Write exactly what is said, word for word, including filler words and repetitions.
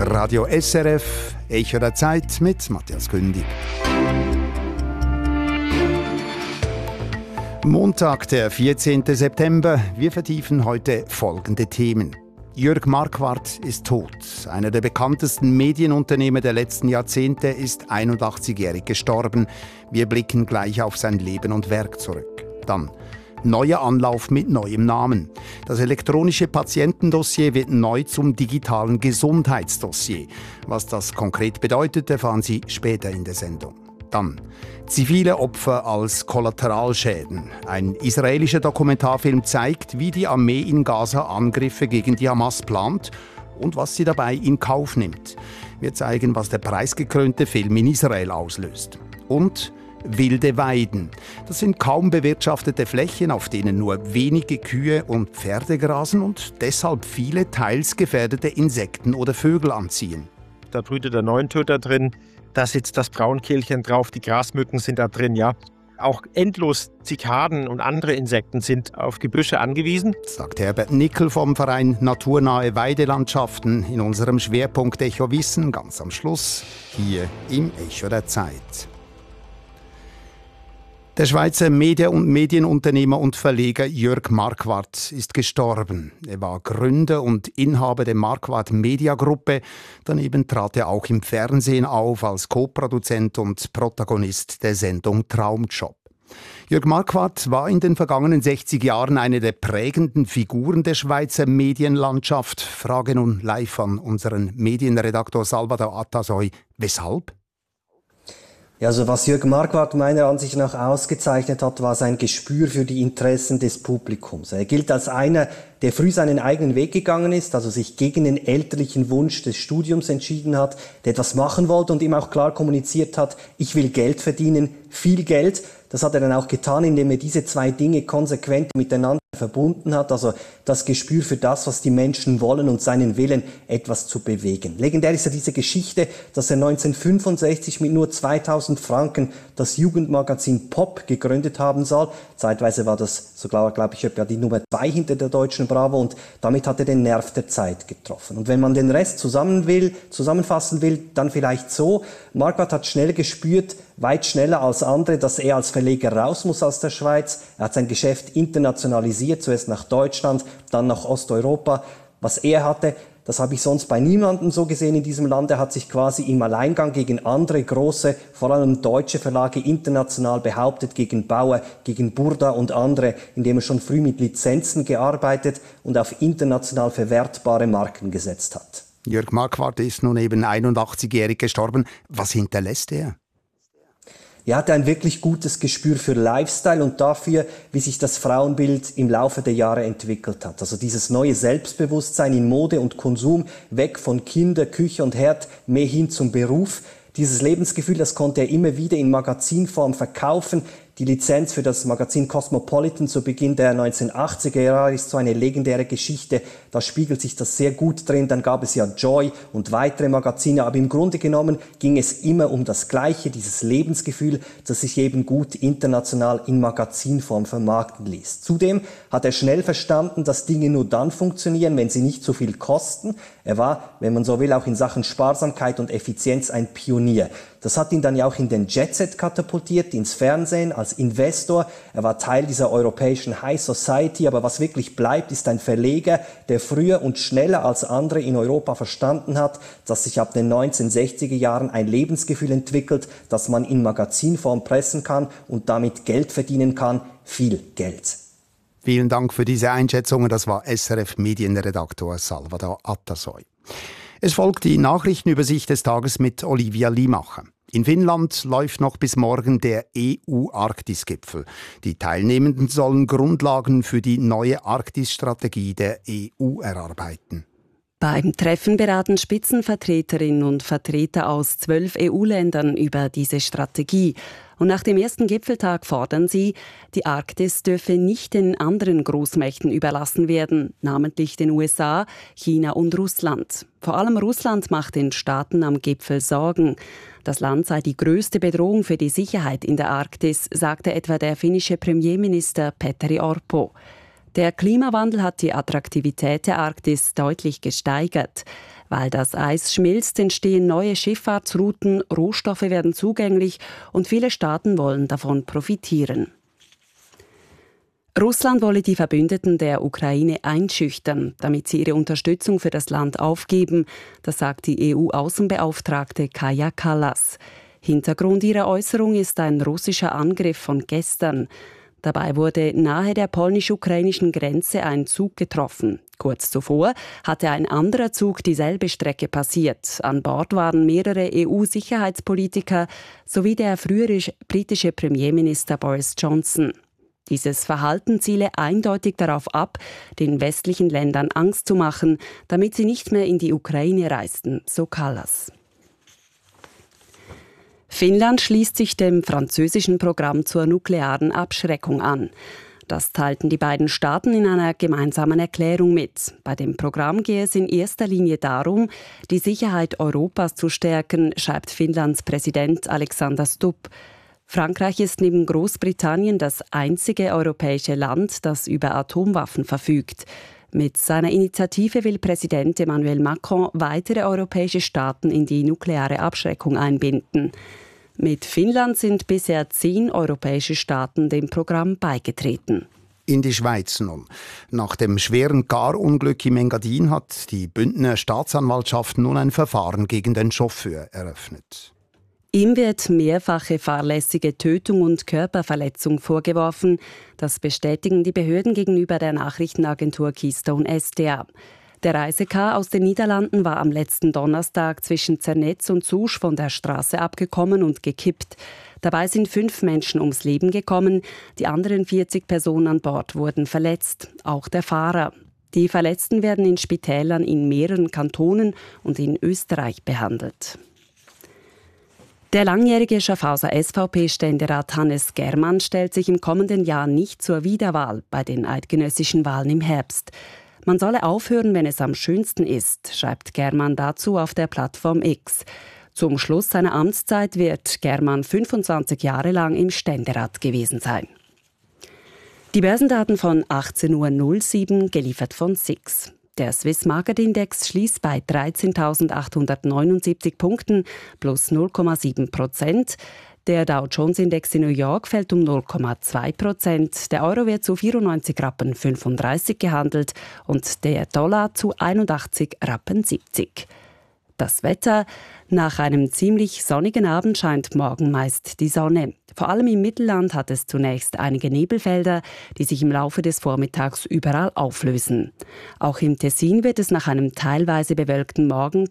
Radio S R F, Echo der Zeit mit Matthias Kündig. Montag, der vierzehnten September. Wir vertiefen heute folgende Themen. Jörg Marquardt ist tot. Einer der bekanntesten Medienunternehmer der letzten Jahrzehnte ist einundachtzigjährig gestorben. Wir blicken gleich auf sein Leben und Werk zurück. Dann neuer Anlauf mit neuem Namen. Das elektronische Patientendossier wird neu zum digitalen Gesundheitsdossier. Was das konkret bedeutet, erfahren Sie später in der Sendung. Dann zivile Opfer als Kollateralschäden. Ein israelischer Dokumentarfilm zeigt, wie die Armee in Gaza Angriffe gegen die Hamas plant und was sie dabei in Kauf nimmt. Wir zeigen, was der preisgekrönte Film in Israel auslöst. Und wilde Weiden. Das sind kaum bewirtschaftete Flächen, auf denen nur wenige Kühe und Pferde grasen und deshalb viele teils gefährdete Insekten oder Vögel anziehen. Da brütet der Neuntöter drin, da sitzt das Braunkehlchen drauf, die Grasmücken sind da drin, ja. Auch endlos Zikaden und andere Insekten sind auf Gebüsche angewiesen. Sagt Herbert Nickel vom Verein Naturnahe Weidelandschaften in unserem Schwerpunkt Echo Wissen, ganz am Schluss, hier im Echo der Zeit. Der Schweizer Media- und Medienunternehmer und Verleger Jörg Marquardt ist gestorben. Er war Gründer und Inhaber der Marquardt Media Gruppe. Daneben trat er auch im Fernsehen auf als Co-Produzent und Protagonist der Sendung Traumjob. Jörg Marquardt war in den vergangenen sechzig Jahren eine der prägenden Figuren der Schweizer Medienlandschaft. Frage nun live an unseren Medienredaktor Salvador Atasoy. Weshalb? Ja, also was Jörg Marquardt meiner Ansicht nach ausgezeichnet hat, war sein Gespür für die Interessen des Publikums. Er gilt als einer, der früh seinen eigenen Weg gegangen ist, also sich gegen den elterlichen Wunsch des Studiums entschieden hat, der etwas machen wollte und ihm auch klar kommuniziert hat, ich will Geld verdienen, viel Geld. Das hat er dann auch getan, indem er diese zwei Dinge konsequent miteinander verbunden hat, also das Gespür für das, was die Menschen wollen und seinen Willen, etwas zu bewegen. Legendär ist ja diese Geschichte, dass er neunzehnhundertfünfundsechzig mit nur zweitausend Franken das Jugendmagazin Pop gegründet haben soll. Zeitweise war das sogar, glaube ich, etwa die Nummer zwei hinter der deutschen Bravo und damit hat er den Nerv der Zeit getroffen. Und wenn man den Rest zusammen will, zusammenfassen will, dann vielleicht so. Marquardt hat schnell gespürt, weit schneller als andere, dass er als Verleger raus muss aus der Schweiz. Er hat sein Geschäft internationalisiert, zuerst nach Deutschland, dann nach Osteuropa. Was er hatte, das habe ich sonst bei niemandem so gesehen in diesem Land. Er hat sich quasi im Alleingang gegen andere große, vor allem deutsche Verlage international behauptet, gegen Bauer, gegen Burda und andere, indem er schon früh mit Lizenzen gearbeitet und auf international verwertbare Marken gesetzt hat. Jörg Marquardt ist nun eben einundachtzigjährig gestorben. Was hinterlässt er? Er hatte ein wirklich gutes Gespür für Lifestyle und dafür, wie sich das Frauenbild im Laufe der Jahre entwickelt hat. Also dieses neue Selbstbewusstsein in Mode und Konsum, weg von Kinder, Küche und Herd, mehr hin zum Beruf. Dieses Lebensgefühl, das konnte er immer wieder in Magazinform verkaufen. Die Lizenz für das Magazin Cosmopolitan zu Beginn der neunzehnhundertachtziger Jahre ist so eine legendäre Geschichte. Da spiegelt sich das sehr gut drin. Dann gab es ja Joy und weitere Magazine. Aber im Grunde genommen ging es immer um das Gleiche, dieses Lebensgefühl, das sich eben gut international in Magazinform vermarkten ließ. Zudem hat er schnell verstanden, dass Dinge nur dann funktionieren, wenn sie nicht so viel kosten. Er war, wenn man so will, auch in Sachen Sparsamkeit und Effizienz ein Pionier. Das hat ihn dann ja auch in den Jetset katapultiert, ins Fernsehen, als Investor. Er war Teil dieser europäischen High Society, aber was wirklich bleibt, ist ein Verleger, der früher und schneller als andere in Europa verstanden hat, dass sich ab den neunzehnhundertsechziger Jahren ein Lebensgefühl entwickelt, das man in Magazinform pressen kann und damit Geld verdienen kann, viel Geld. Vielen Dank für diese Einschätzungen. Das war S R F-Medienredaktor Salvador Atasoy. Es folgt die Nachrichtenübersicht des Tages mit Olivia Limacher. In Finnland läuft noch bis morgen der E U-Arktis-Gipfel. Die Teilnehmenden sollen Grundlagen für die neue Arktis-Strategie der E U erarbeiten. Beim Treffen beraten Spitzenvertreterinnen und Vertreter aus zwölf E U-Ländern über diese Strategie. Und nach dem ersten Gipfeltag fordern sie, die Arktis dürfe nicht den anderen Großmächten überlassen werden, namentlich den U S A, China und Russland. Vor allem Russland macht den Staaten am Gipfel Sorgen. Das Land sei die größte Bedrohung für die Sicherheit in der Arktis, sagte etwa der finnische Premierminister Petteri Orpo. Der Klimawandel hat die Attraktivität der Arktis deutlich gesteigert. Weil das Eis schmilzt, entstehen neue Schifffahrtsrouten, Rohstoffe werden zugänglich und viele Staaten wollen davon profitieren. Russland wolle die Verbündeten der Ukraine einschüchtern, damit sie ihre Unterstützung für das Land aufgeben, das sagt die E U-Außenbeauftragte Kaja Kallas. Hintergrund ihrer Äußerung ist ein russischer Angriff von gestern. Dabei wurde nahe der polnisch-ukrainischen Grenze ein Zug getroffen. Kurz zuvor hatte ein anderer Zug dieselbe Strecke passiert. An Bord waren mehrere E U-Sicherheitspolitiker sowie der frühere britische Premierminister Boris Johnson. Dieses Verhalten ziele eindeutig darauf ab, den westlichen Ländern Angst zu machen, damit sie nicht mehr in die Ukraine reisten, so Kallas. Finnland schließt sich dem französischen Programm zur nuklearen Abschreckung an. Das teilten die beiden Staaten in einer gemeinsamen Erklärung mit. Bei dem Programm gehe es in erster Linie darum, die Sicherheit Europas zu stärken, schreibt Finnlands Präsident Alexander Stubb. Frankreich ist neben Großbritannien das einzige europäische Land, das über Atomwaffen verfügt. Mit seiner Initiative will Präsident Emmanuel Macron weitere europäische Staaten in die nukleare Abschreckung einbinden. Mit Finnland sind bisher zehn europäische Staaten dem Programm beigetreten. In die Schweiz nun. Nach dem schweren Garunglück im Engadin hat die Bündner Staatsanwaltschaft nun ein Verfahren gegen den Chauffeur eröffnet. Ihm wird mehrfache fahrlässige Tötung und Körperverletzung vorgeworfen. Das bestätigen die Behörden gegenüber der Nachrichtenagentur Keystone S D A. Der Reisecar aus den Niederlanden war am letzten Donnerstag zwischen Zernetz und Susch von der Straße abgekommen und gekippt. Dabei sind fünf Menschen ums Leben gekommen. Die anderen vierzig Personen an Bord wurden verletzt, auch der Fahrer. Die Verletzten werden in Spitälern in mehreren Kantonen und in Österreich behandelt. Der langjährige Schaffhauser S V P-Ständerat Hannes Germann stellt sich im kommenden Jahr nicht zur Wiederwahl bei den eidgenössischen Wahlen im Herbst. Man solle aufhören, wenn es am schönsten ist, schreibt Germann dazu auf der Plattform X. Zum Schluss seiner Amtszeit wird Germann fünfundzwanzig Jahre lang im Ständerat gewesen sein. Die Börsendaten von achtzehn Uhr null sieben, geliefert von S I X. Der Swiss Market Index schließt bei dreizehntausendachthundertneunundsiebzig Punkten plus null Komma sieben Prozent. Der Dow Jones Index in New York fällt um null Komma zwei Prozent. Der Euro wird zu vierundneunzig Rappen fünfunddreißig gehandelt und der Dollar zu einundachtzig Rappen siebzig. Das Wetter: Nach einem ziemlich sonnigen Abend scheint morgen meist die Sonne. Vor allem im Mittelland hat es zunächst einige Nebelfelder, die sich im Laufe des Vormittags überall auflösen. Auch im Tessin wird es nach einem teilweise bewölkten Morgen